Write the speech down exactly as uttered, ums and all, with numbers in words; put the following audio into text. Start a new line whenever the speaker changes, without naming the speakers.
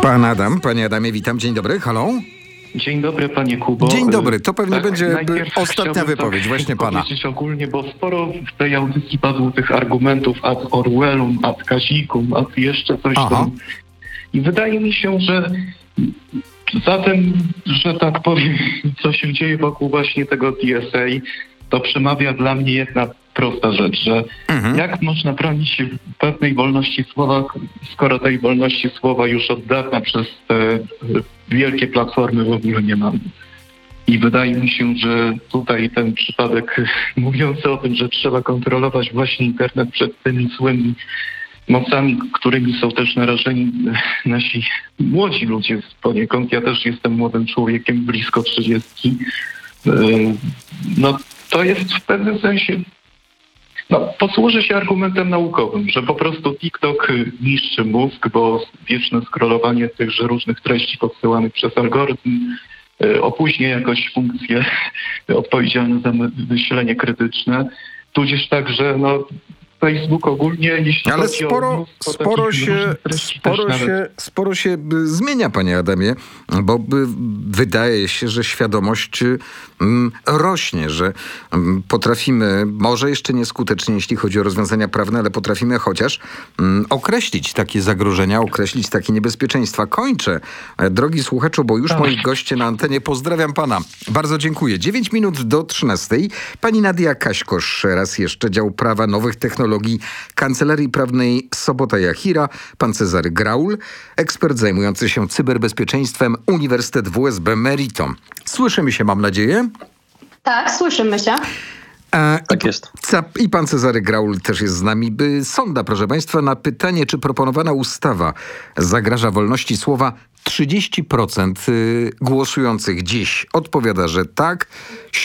Pan Adam, panie Adamie, witam. Dzień dobry, halo.
Dzień dobry, panie Kubo.
Dzień dobry, to pewnie
Tak,
będzie
najpierw
ostatnia
chciałbym
wypowiedź
tak
właśnie pana.
powiedzieć ogólnie, bo sporo w tej audycji padło tych argumentów ad Orwellum, ad Kazikum, ad jeszcze coś
Aha.
tam. I wydaje mi się, że za tym, że tak powiem, co się dzieje wokół właśnie tego T S A, to przemawia dla mnie jedna prosta rzecz, że
Mhm.
jak można bronić się pewnej wolności słowa, skoro tej wolności słowa już od dawna przez te wielkie platformy w ogóle nie mamy. I wydaje mi się, że tutaj ten przypadek mówiący o tym, że trzeba kontrolować właśnie internet przed tymi złymi mocami, którymi są też narażeni nasi młodzi ludzie poniekąd. Ja też jestem młodym człowiekiem, blisko trzydziestki. No to jest w pewnym sensie, no posłuży się argumentem naukowym, że po prostu TikTok niszczy mózg, bo wieczne scrollowanie tychże różnych treści podsyłanych przez algorytm opóźnia jakoś funkcje odpowiedzialne za myślenie krytyczne, tudzież także no Facebook ogólnie, jeśli
Ale
chodzi
sporo,
o mnóstwo
sporo
takich
się,
różnych treści
sporo
też
się,
nawet.
sporo się y, zmienia, panie Adamie, bo y, wydaje się, że świadomość y, mm, rośnie, że mm, potrafimy, może jeszcze nieskutecznie, jeśli chodzi o rozwiązania prawne, ale potrafimy chociaż mm, określić takie zagrożenia, określić takie niebezpieczeństwa. Kończę, e, drogi słuchaczu, bo już
Tak.
moi goście na antenie. Pozdrawiam pana. Bardzo dziękuję. dziewięć minut do trzynastej. Pani Nadia Kaśkosz, raz jeszcze, dział prawa nowych technologii Kancelarii Prawnej Sobota Jachira, pan Cezary Graul, ekspert zajmujący się cyberbezpieczeństwem, Uniwersytet W S B Meritom. Słyszymy się, mam nadzieję.
Tak, słyszymy się.
A,
Tak
i,
jest.
ca- I pan Cezary Graul też jest z nami. By sonda, proszę państwa, na pytanie, czy proponowana ustawa zagraża wolności słowa, trzydzieści procent y, głosujących dziś odpowiada, że tak.